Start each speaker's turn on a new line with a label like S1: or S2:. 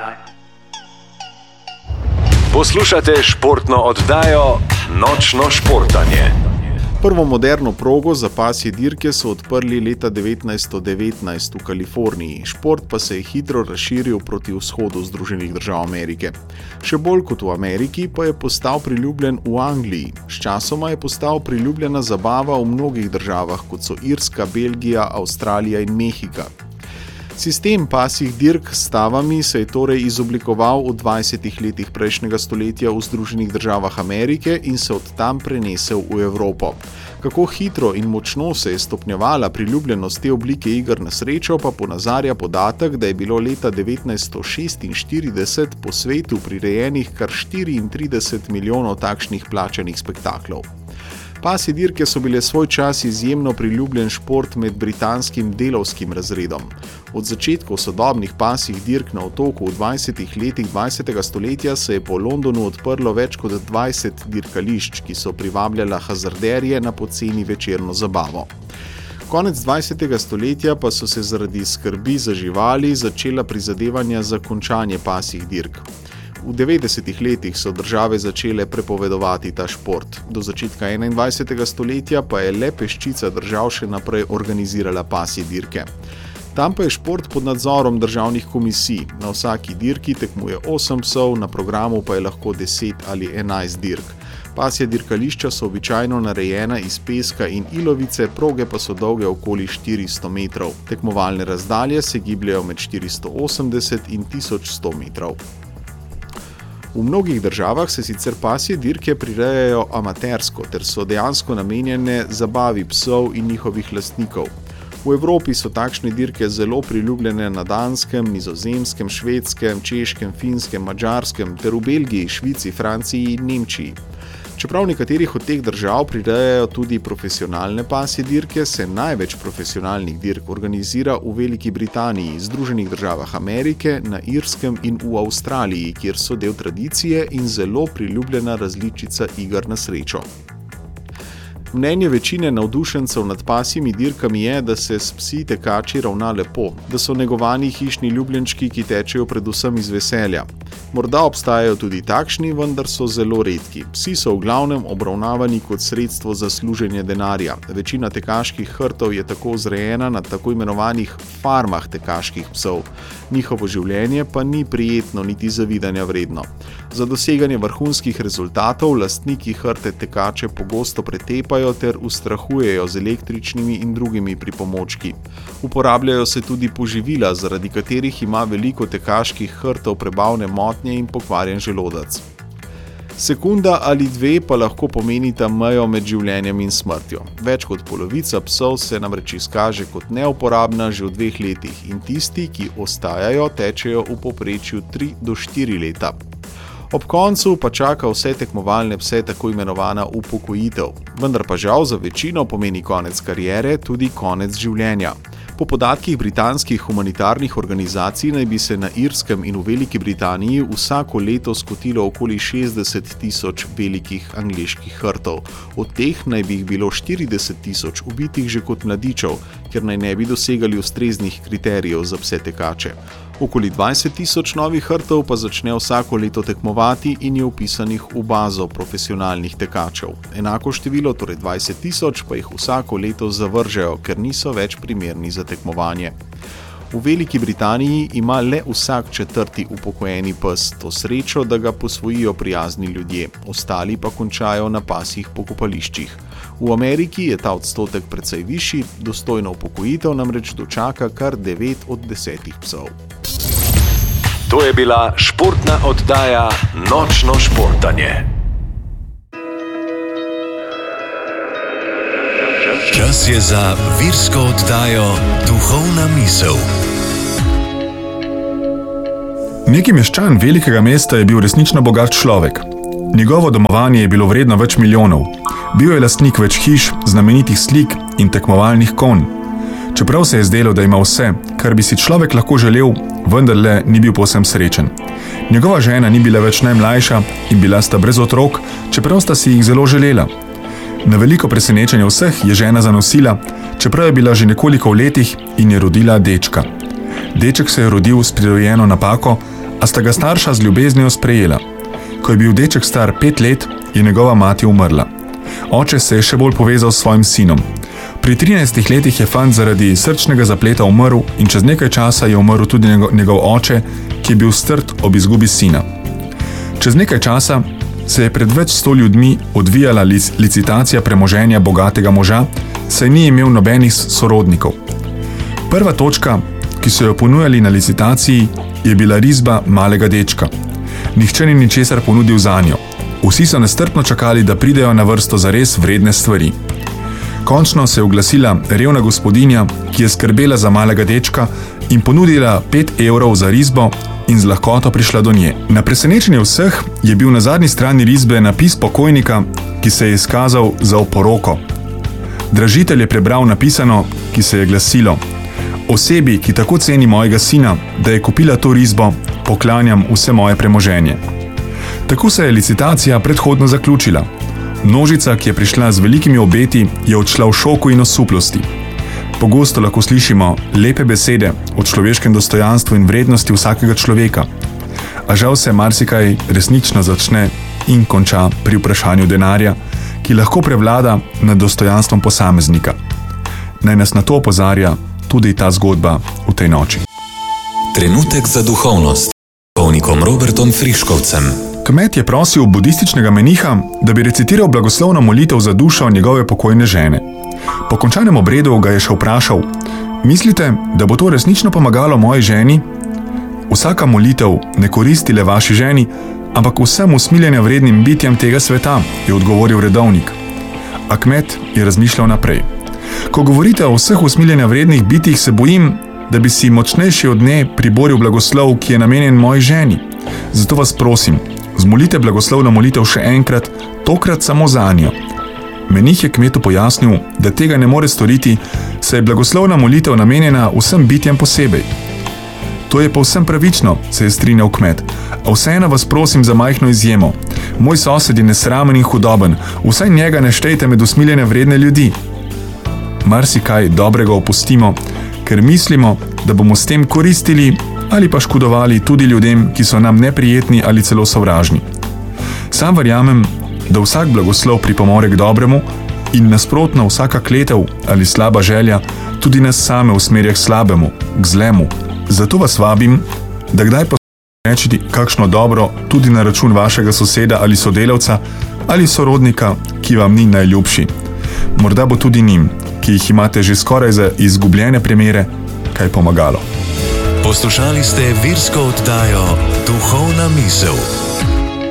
S1: Poslušate športno oddajo Nočno športanje.
S2: Prvo moderno progo za pasje dirke so odprli leta 1919 v Kaliforniji, šport pa se je hitro razširil proti vzhodu Združenih držav Amerike. Še bolj kot v Ameriki pa je postal priljubljen v Angliji. Sčasoma je postal priljubljena zabava v mnogih državah, kot so Irska, Belgija, Avstralija in Mehika. Sistem pasjih dirk s stavami se je torej izoblikoval v 20 letih prejšnjega stoletja v Združenih državah Amerike in se od tam prenesel v Evropo. Kako hitro in močno se je stopnjevala priljubljenost te oblike iger na srečo, pa ponazarja podatek, da je bilo leta 1946 po svetu prirejenih kar 34 milijonov takšnih plačanih spektaklov. Pasje dirke so bile svoj čas izjemno priljubljen šport med britanskim delavskim razredom. Od začetkov sodobnih pasjih dirk na otoku v 20 letih 20. stoletja se je po Londonu odprlo več kot 20 dirkališč, ki so privabljala hazarderje na poceni večerno zabavo. Konec 20. stoletja pa so se zaradi skrbi za živali začela prizadevanja za končanje pasjih dirk. V 90 letih so države začele prepovedovati ta šport. Do začetka 21. stoletja pa je le peščica držav še naprej organizirala pasje dirke. Tam pa je šport pod nadzorom državnih komisij. Na vsaki dirki tekmuje 8 psov, na programu pa je lahko 10 ali 11 dirk. Pasja dirkališča so običajno narejena iz peska in ilovice, proge pa so dolge okoli 400 metrov. Tekmovalne razdalje se gibljajo med 480 in 1100 metrov. V mnogih državah se sicer pasje dirke prirejajo amatersko, ter so dejansko namenjene zabavi psov in njihovih lastnikov. V Evropi so takšne dirke zelo priljubljene na Danskem, Nizozemskem, Švedskem, Češkem, Finskem, Madžarskem ter v Belgiji, Švici, Franciji in Nemčiji. Čeprav nekaterih od teh držav prirejajo tudi profesionalne pasje dirke, se največ profesionalnih dirk organizira v Veliki Britaniji, Združenih državah Amerike, na Irskem in v Avstraliji, kjer so del tradicije in zelo priljubljena različica iger na srečo. Mnenje večine navdušencev nad pasjimi dirkami je, da se s psi tekači ravna lepo, da so negovani hišni ljubljenčki, ki tečejo predvsem iz veselja. Morda obstajajo tudi takšni, vendar so zelo redki. Psi so v glavnem obravnavani kot sredstvo za služenje denarja. Večina tekaških hrtov je tako vzrejena na tako imenovanih farmah tekaških psov. Njihovo življenje pa ni prijetno niti zavidanja vredno. Za doseganje vrhunskih rezultatov lastniki hrte tekače pogosto pretepajo ter ustrahujejo z električnimi in drugimi pripomočki. Uporabljajo se tudi poživila, zaradi katerih ima veliko tekaških hrtov prebavne motnje in pokvarjen želodec. Sekunda ali dve pa lahko pomenita mejo med življenjem in smrtjo. Več kot polovica psov se namreč izkaže kot neuporabna že v 2 letih in tisti, ki ostajajo, tečejo v povprečju 3 do 4 leta. Ob koncu pa čaka vse tekmovalne pse tako imenovana upokojitev, vendar pa žal za večino pomeni konec kariere tudi konec življenja. Po podatkih britanskih humanitarnih organizacij naj bi se na Irskem in v Veliki Britaniji vsako leto skotilo okoli 60.000 velikih angleških hrtov. Od teh naj bi jih bilo 40.000 ubitih že kot mladičev, ker naj ne bi dosegali ustreznih kriterijev za pse tekače. Okoli 20.000 novih hrtov pa začne vsako leto tekmovati in je vpisanih v bazo profesionalnih tekačev. Enako število, torej 20.000, pa jih vsako leto zavržejo, ker niso več primerni za tekmovanje. V Veliki Britaniji ima le vsak 4. upokojeni pes to srečo, da ga posvojijo prijazni ljudje, ostali pa končajo na pasjih pokopališčih. V Ameriki je ta odstotek precej višji, dostojno upokojitev namreč dočaka kar 9 od 10 psov.
S1: To je bila športna oddaja Nočno športanje. Čas je za virsko oddajo Duhovna misel.
S3: Neki meščan velikega mesta je bil resnično bogat človek. Njegovo domovanje je bilo vredno več milijonov. Bil je lastnik več hiš, znamenitih slik in tekmovalnih konj. Čeprav se je zdelo, da ima vse, kar bi si človek lahko želel, vendarle ni bil povsem srečen. Njegova žena ni bila več najmlajša in bila sta brez otrok, čeprav sta si jih zelo želela. Na veliko presenečenje vseh je žena zanosila, čeprav je bila že nekoliko v letih in je rodila dečka. Deček se je rodil s prirojeno napako, a sta ga starša z ljubeznijo sprejela. Ko je bil deček star 5 let, je njegova mati umrla. Oče se je še bolj povezal s svojim sinom. Pri 13 letih je fant zaradi srčnega zapleta umrl in čez nekaj časa je umrl tudi njegov oče, ki je bil strt ob izgubi sina. Čez nekaj časa se je pred več 100 ljudmi odvijala licitacija premoženja bogatega moža, saj ni imel nobenih sorodnikov. Prva točka, ki so jo ponujali na licitaciji, je bila risba malega dečka. Nihče ni ničesar ponudil zanjo. Vsi so nestrpno čakali, da pridejo na vrsto za res vredne stvari. Končno se je oglasila revna gospodinja, ki je skrbela za malega dečka in ponudila 5 evrov za risbo in z lahkoto prišla do nje. Na presenečenje vseh je bil na zadnji strani risbe napis pokojnika, ki se je izkazal za oporoko. Dražitelj je prebral napisano, ki se je glasilo: Osebi, ki tako ceni mojega sina, da je kupila to risbo, poklanjam vse moje premoženje. Tako se je licitacija predhodno zaključila. Množica, ki je prišla z velikimi obeti, je odšla v šoku in osuplosti. Pogosto lahko slišimo lepe besede o človeškem dostojanstvu in vrednosti vsakega človeka, a žal se marsikaj resnično začne in konča pri vprašanju denarja, ki lahko prevlada nad dostojanstvom posameznika. Naj nas na to opozarja tudi ta zgodba v tej noči.
S1: Trenutek za duhovnost. Duhovnikom Robertom Friškovcem.
S3: Kmet je prosil budističnega meniha, da bi recitiral blagoslovno molitev za dušo njegove pokojne žene. Po končanem obredu ga je še vprašal: Mislite, da bo to resnično pomagalo moji ženi? Vsaka molitev ne koristi le vaši ženi, ampak vsem usmiljenja vrednim bitjem tega sveta, je odgovoril redovnik. A kmet je razmišljal naprej. Ko govorite o vseh usmiljenja vrednih bitjih, se bojim, da bi si močnejši od nje priboril blagoslov, ki je namenjen moji ženi. Zato vas prosim, zmolite blagoslovno molitev še enkrat, tokrat samo zanjo. Menih je kmetu pojasnil, da tega ne more storiti, saj je blagoslovna molitev namenjena vsem bitjem posebej. To je povsem pravično, se je strinjal kmet, a vseeno vas prosim za majhno izjemo. Moj sosed je nesramen in hudoben, vsaj njega ne štejte med usmiljene vredne ljudi. Marsikaj dobrega opustimo, ker mislimo, da bomo s tem koristili ali pa škodovali tudi ljudem, ki so nam neprijetni ali celo sovražni. Sam verjamem, da vsak blagoslov pripomore k dobremu in nasprotno vsaka kletev ali slaba želja tudi nas same usmerja k slabemu, k zlemu. Zato vas vabim, da kdaj poskušate kakšno dobro tudi na račun vašega soseda ali sodelavca ali sorodnika, ki vam ni najljubši. Morda bo tudi njim, ki jih imate že skoraj za izgubljene primere, kaj pomagalo.
S1: Poslušali ste virsko oddajo Duhovna misel.